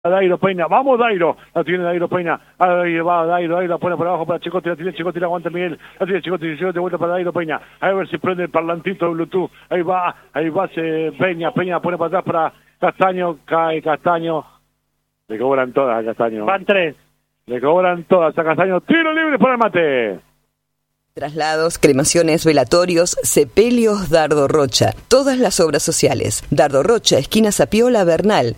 Dairo Peña, vamos Dairo, la tiene Dairo Peña, ahí va Dairo, la pone por abajo para Chicote, la tiene Chicote, la aguanta Miguel, la tiene Chicote de vuelta para Dairo Peña, a ver si prende el parlantito de Bluetooth, ahí va Peña pone para atrás para Castaño, cae Castaño, le cobran todas a Castaño. Van tres. Le cobran todas a Castaño, tiro libre para el mate. Traslados, cremaciones, velatorios, sepelios, Dardo Rocha. Todas las obras sociales. Dardo Rocha, esquina Sapiola, Bernal,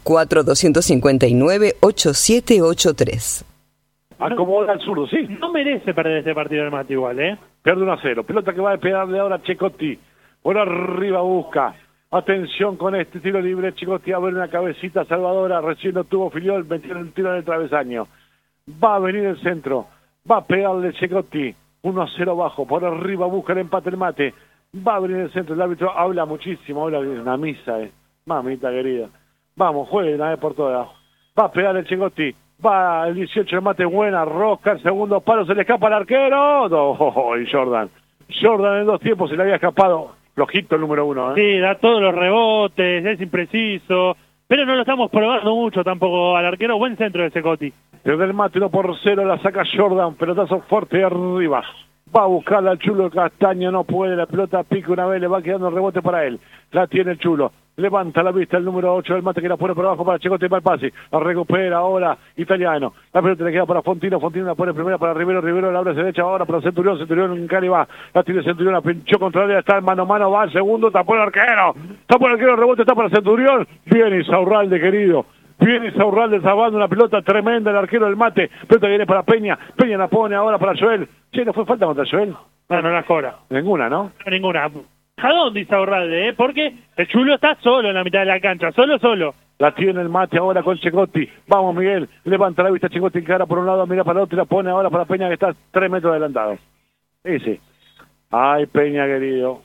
4259-8783. Acomoda al zurdo, sí. No merece perder este partido del mate igual, ¿eh? Pierde 1-0. Pelota que va a pegarle ahora a Chicotti. Por arriba busca. Atención con este tiro libre. Chicotti a ver una cabecita salvadora. Recién lo tuvo Filiol. Metió el tiro en el travesaño. Va a venir el centro. Va a pegarle Chicotti. 1-0 bajo, por arriba busca el empate el mate, va a venir el centro, el árbitro habla muchísimo, habla de una misa, mamita querida, vamos, juegue una vez por todas, va a pegar el Chicotti, va el 18 el mate, buena, rosca, el segundo palo, se le escapa al arquero, y Jordan en 2 tiempos se le había escapado, flojito el número 1, Sí, da todos los rebotes, es impreciso, pero no lo estamos probando mucho tampoco al arquero, buen centro de Chicotti. Desde el mate 1-0 la saca Jordan, pelotazo fuerte arriba. Va a buscarla al Chulo Castaño, no puede, la pelota pica una vez, le va quedando el rebote para él. La tiene el Chulo, levanta la vista el número 8 del mate que la pone por abajo para Chicote y para el pase. La recupera ahora Italiano. La pelota le queda para Fontino la pone primera para Rivero la abre derecha ahora para Centurión en Cali va. La tiene Centurión, la pinchó contra ella, está en mano a mano, va al segundo, tapó el arquero, el rebote está para Centurión. Bien Isaurralde querido. Viene Isaurralde salvando una pelota tremenda, el arquero del mate, pelota viene para Peña la pone ahora para Joel. Che, ¿no fue falta contra Joel? No la cobra. Ninguna, ¿no? Ninguna. ¿A dónde Isaurralde, Porque el Chulo está solo en la mitad de la cancha, solo. La tiene el mate ahora con Chicotti. Vamos Miguel, levanta la vista Chicotti en cara por un lado, mira para el otro y la pone ahora para Peña que está 3 metros adelantado. Ese. Ay, Peña querido.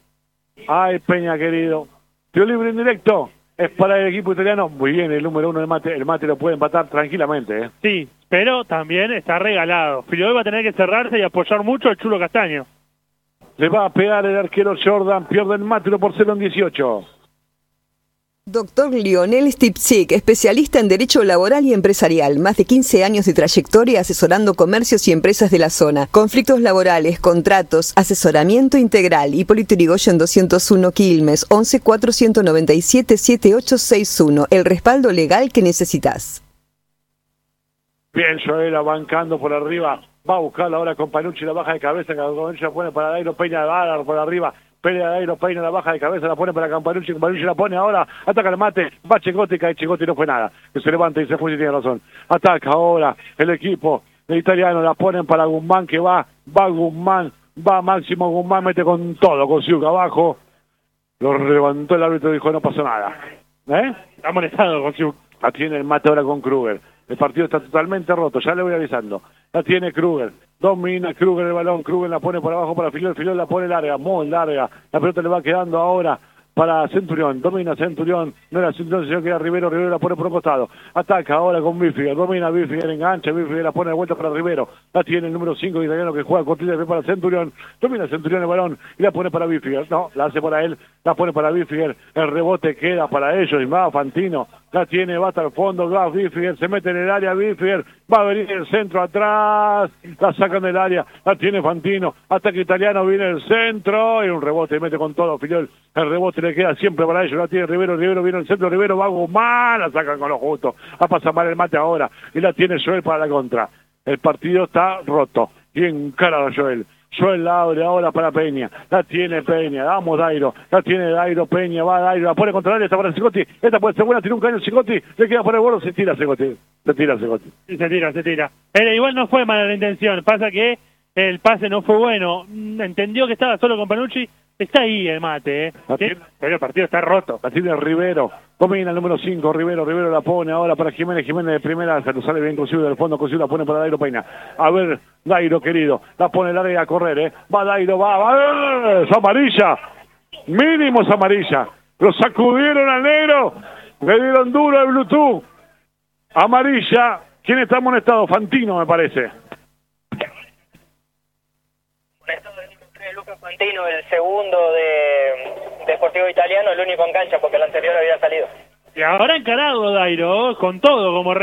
Tiro libre en directo. Es para el equipo italiano. Muy bien, el número 1 del mate. El mate lo puede empatar tranquilamente, Sí, pero también está regalado. Filiol va a tener que cerrarse y apoyar mucho al Chulo Castaño. Le va a pegar el arquero Jordan. Pierde el mate 1-0 en 18. Doctor Lionel Stipczyk, especialista en Derecho Laboral y Empresarial. Más de 15 años de trayectoria asesorando comercios y empresas de la zona. Conflictos laborales, contratos, asesoramiento integral. Hipólito Yrigoyen 201 Quilmes, 11 497 7861. El respaldo legal que necesitas. Bien, Joel bancando por arriba. Va a buscarla ahora con Panucci, la baja de cabeza. Campanucci la pone para Dairo Peña, va a dar por arriba. Pelea Dairo Peña, la baja de cabeza, la pone para Campanucci la pone ahora, ataca el mate, va Chicotti, cae Chicotti, no fue nada, que se levanta y se fue y tiene razón. Ataca ahora el equipo de Italiano, la ponen para Guzmán, que va Guzmán, va Máximo Guzmán, mete con todo, con Ciuca abajo, lo levantó el árbitro y dijo no pasó nada. Está molestado con Ciuca. La tiene el mate ahora con Kruger. El partido está totalmente roto, ya le voy avisando. La tiene Kruger, domina Kruger el balón, Kruger la pone por abajo para Filiol la pone larga, muy larga. La pelota le va quedando ahora para Centurión, domina Centurión, no era Centurión, sino que era Rivero la pone por un costado. Ataca ahora con Bifiger, domina Bifiger, engancha, Bifiger la pone de vuelta para Rivero. La tiene el número 5 italiano que juega cortita para Centurión, domina Centurión el balón y la pone para Bifiger. No, la hace para él, la pone para Bifiger, el rebote queda para ellos y va Fantino. La tiene, va hasta el fondo, va Bifiger, se mete en el área Bifiger, va a venir el centro atrás, la sacan del área, la tiene Fantino, ataque italiano, viene el centro y un rebote, mete con todo Filiol, el rebote le queda siempre para ellos, la tiene Rivero viene el centro, Rivero va Guzmán, la sacan con lo justo, va a pasar mal el mate ahora y la tiene Joel para la contra. El partido está roto y encara a Joel la abre ahora para Peña, la tiene Peña, vamos Dairo, la tiene Dairo Peña, va Dairo, la pone contra el área, está para Chicotti, esta puede ser buena, tiene un caño Chicotti, le queda por el bordo, se tira Chicotti. Sí, se tira. Igual no fue mala la intención, pasa que el pase no fue bueno, entendió que estaba solo con Panucci, está ahí el mate, pero el partido está roto. La tiene Rivero, domina el número 5, Rivero la pone ahora para Jiménez de primera, se lo sale bien cosido del fondo, cosido la pone para Dairo Peña. A ver, Dairo querido, la pone larga a correr, va Dairo, va, es amarilla, mínimo es amarilla, lo sacudieron al negro, le dieron duro al Bluetooth, amarilla. ¿Quién está amonestado? Fantino me parece. Lucas Fantino, el segundo de Sportivo Italiano, el único en cancha porque el anterior había salido. Y ahora encarado Dairo, con todo como